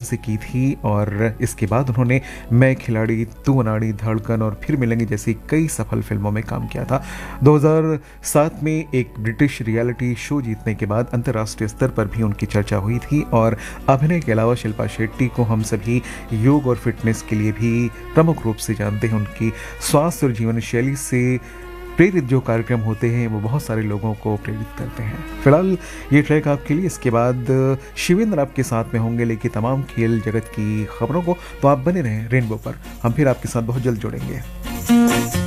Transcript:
से की थी और इसके बाद उन्होंने मैं खिलाड़ी, तू अनाड़ी, धड़कन और फिर मिलेंगे जैसी कई सफल फिल्मों में काम किया था। 2007 में एक ब्रिटिश रियलिटी शो जीतने के बाद अंतर्राष्ट्रीय स्तर पर भी उनकी चर्चा हुई थी और अभिनय के अलावा शिल्पा शेट्टी को हम सभी योग और फिटनेस के लिए भी प्रमुख रूप से जानते हैं। उनकी स्वास्थ्य और जीवन शैली से प्रेरित जो कार्यक्रम होते हैं वो बहुत सारे लोगों को प्रेरित करते हैं। फिलहाल ये ट्रैक आपके लिए, इसके बाद शिवेंद्र आपके साथ में होंगे लेकिन तमाम खेल जगत की खबरों को तो आप बने रहें रेनबो पर। हम फिर आपके साथ बहुत जल्द जुड़ेंगे।